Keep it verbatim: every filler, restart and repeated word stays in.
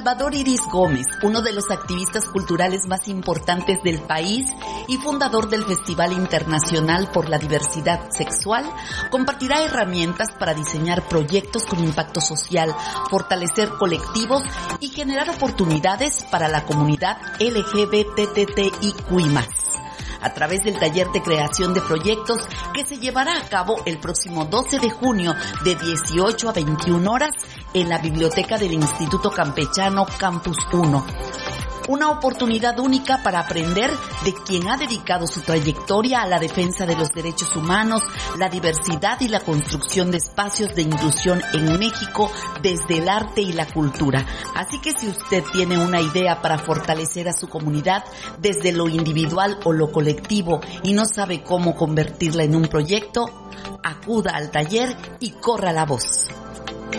Salvador Iris Gómez, uno de los activistas culturales más importantes del país y fundador del Festival Internacional por la Diversidad Sexual, compartirá herramientas para diseñar proyectos con impacto social, fortalecer colectivos y generar oportunidades para la comunidad L G B T T I Q I más, a través del taller de creación de proyectos que se llevará a cabo el próximo doce de junio de dieciocho a veintiuna horas en la biblioteca del Instituto Campechano Campus uno. Una oportunidad única para aprender de quien ha dedicado su trayectoria a la defensa de los derechos humanos, la diversidad y la construcción de espacios de inclusión en México desde el arte y la cultura. Así que si usted tiene una idea para fortalecer a su comunidad desde lo individual o lo colectivo y no sabe cómo convertirla en un proyecto, acuda al taller y corra la voz.